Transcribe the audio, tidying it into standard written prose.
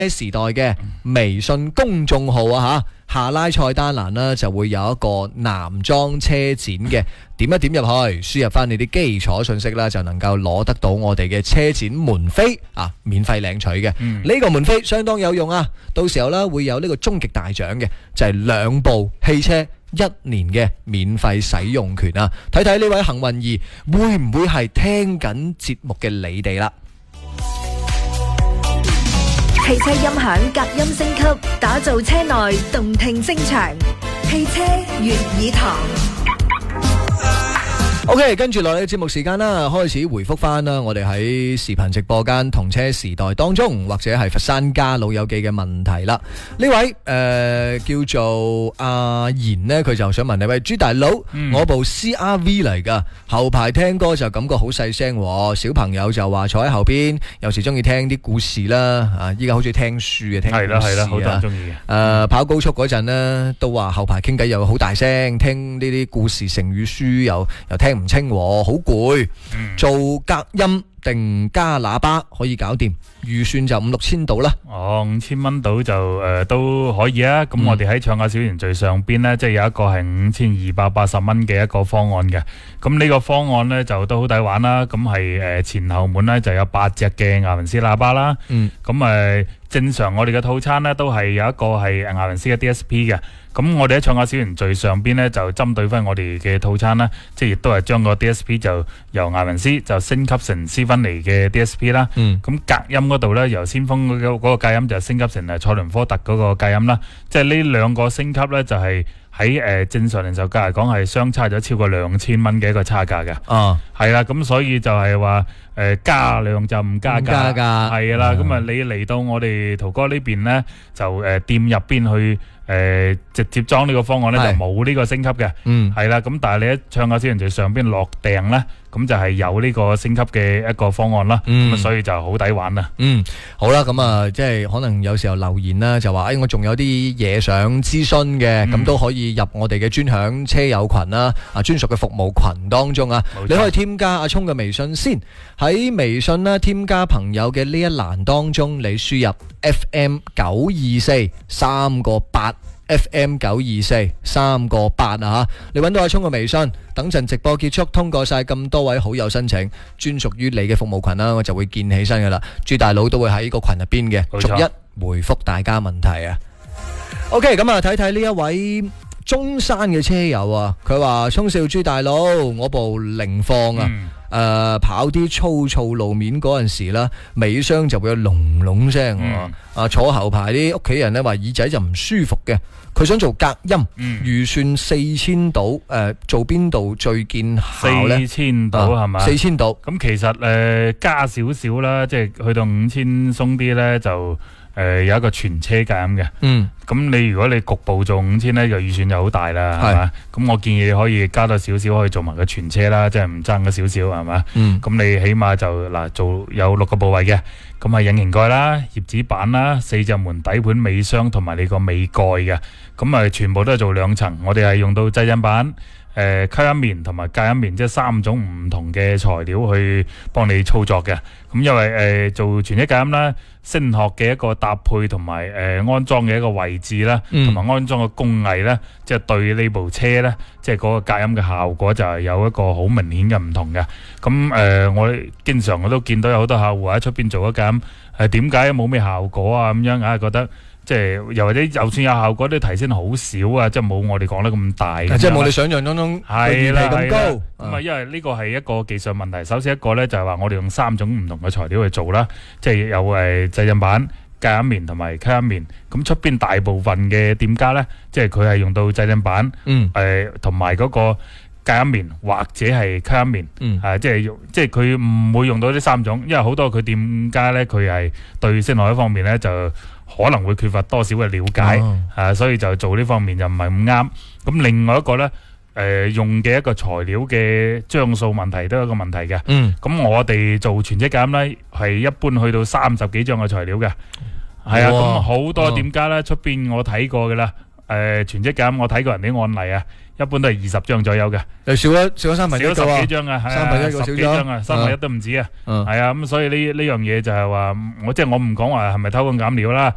時代嘅微信公眾號啊下拉菜單欄呢就會有一個男裝車展嘅，點一點入去，輸入翻你啲基礎信息啦，就能夠攞得到我哋嘅車展門飛啊，免費領取嘅。呢個門飛相當有用啊，到時候呢會有呢個終極大獎嘅，就係2部汽車1年嘅免費使用權啊！睇睇呢位幸運兒會唔會係聽緊節目嘅你哋啦？ 汽車音響隔音升級，打造車內動聽聲場。汽車粵語堂。 OK， 跟住落嚟嘅節目時間啦，開始回覆翻啦，我哋喺視頻直播間同車時代當中，或者係佛山家老友記嘅問題啦。呢位叫做阿賢呢，佢就想問你，喂朱大佬，我部 CRV 嚟噶，後排聽歌就感覺好細聲，小朋友就話坐喺後邊，有時中意聽啲故事啦，依家好似聽書嘅，聽故事係啦，好多人中意嘅。 跑高速嗰陣呢，都話後排傾偈又好大聲，聽呢啲故事成語書又聽唔清，好攰。做隔音定加喇叭可以搞掂，預算就5-6千到啦。 5000蚊到就都可以啊。咁我哋喺唱下小賢最上邊呢，即係有一個係5280蚊嘅一個方案嘅。咁呢個方案呢，就都好抵玩啦。咁係前後門呢，就有8隻嘅亞文斯喇叭啦。咁正常我哋嘅套餐呢，都係有一個係亞文斯嘅 DSP 嘅。咁我哋喺唱下小賢最上邊呢，就針對翻我哋嘅套餐啦，即係亦都係將個 DSP 就由亞文斯就升級成斯芬尼嘅 DSP 啦。咁隔音嗰度呢，由先鋒嗰個隔音就升級成蔡倫科特嗰個隔音啦。即係呢兩個升級呢，就係喺正常零售價嚟講係相差咗超過2000蚊嘅一個差價嘅。係啦，咁所以就係話加量就唔加價，係啦。咁你嚟到我哋淘哥呢邊呢，就店入邊去直接裝呢個方案呢，就冇呢個升級嘅。係啦，咁但係你一唱下小賢最上邊落訂呢，咁就係有呢個升級嘅一個方案啦。所以就好抵玩啦。 好啦，咁即係可能有時候留言啦，就話我仲有啲嘢想諮詢嘅，咁都可以入我哋嘅專享車友群啦，專屬嘅服務群當中啊。你可以添加阿聰嘅微信先，喺微信啦添加朋友嘅呢一欄當中，你輸入 FM924 3個8 FM924 3個8啊，你揾到阿聰嘅微信，等陣直播結束，通過晒咁多位好友申請，專屬於你嘅服務群啦，我就會建起身噶啦。朱大佬都會喺個群入邊嘅，逐一回覆大家問題啊。OK， 咁睇睇呢一位中山嘅車友啊，佢話聰少朱大佬，我部凌放啊，跑啲粗糙路面嗰陣時啦，尾箱就會有隆隆聲，坐後排啲屋企人咧話耳仔就唔舒服嘅，佢想做隔音，預算4000到，做邊度最見效咧 ？4000到係嘛 ？4000到。咁其實加少少啦，即係去到5000鬆啲咧就。有一個全車隔音嘅，咁如果你局部做5000咧，就預算就好大啦，係嘛？咁我建議你可以加多少少，可以做埋個全車啦，即係唔爭咗少少，係嘛？咁你起碼就做有6個部位嘅，咁係引擎蓋啦、葉子板啦、4隻門底盤、尾箱同埋你個尾蓋嘅，咁全部都係做2層，我哋係用到製震板。吸音棉同埋隔音棉，即係3種唔同嘅材料去幫你操作嘅。咁因為做全車隔音啦，聲學嘅一個搭配同埋安裝嘅一個位置啦，同埋安裝嘅工藝啦，即係對呢部車咧，即係嗰個隔音嘅效果就係有一個好明顯嘅唔同嘅。咁我經常我都見到有好多客戶喺出邊做咗隔音，點解冇咩效果啊？咁樣硬係覺得。即係又或者就算有效果，啲提升好少啊！即係冇我哋講得咁大， 即係冇你想象當中預期咁高。 咁因為呢個係一個技術問題。首先一個咧就係話我哋用3種唔同嘅材料去做啦，即係有製震板、隔音棉同埋吸音棉。咁出邊大部分嘅店家咧，即係佢係用到製震板，同埋嗰個隔音棉或者係吸音棉，即係佢唔會用到呢3種，因為好多佢店家咧佢係對聲學一方面咧就。可能會缺乏多少嘅了解，所以就做呢方面就唔係咁啱。咁另外一個呢，用嘅一個材料嘅張數問題都有一個問題嘅。咁我哋做全車隔音呢，係一般去到30幾張嘅材料嘅。係啊，咁好多店家呢，出邊我睇過嘅啦。全車隔音我睇過人啲案例啊，一般都係20張左右嘅， 又少咗3分1， 少咗10幾張啊，10幾張啊，3分1都唔止啊，係啊，咁所以呢樣嘢就係話，我唔講話係咪偷工減料啦。